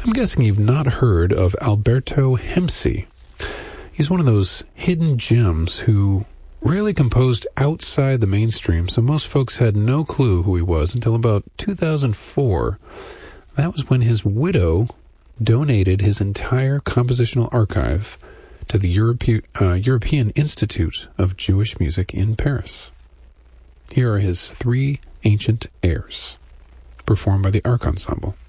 I'm guessing you've not heard of Alberto Hemsey. He's one of those hidden gems who rarely composed outside the mainstream, so most folks had no clue who he was until about 2004. That was when his widow donated his entire compositional archive to the European Institute of Jewish Music in Paris. Here are his 3 ancient airs, performed by the Ark Ensemble.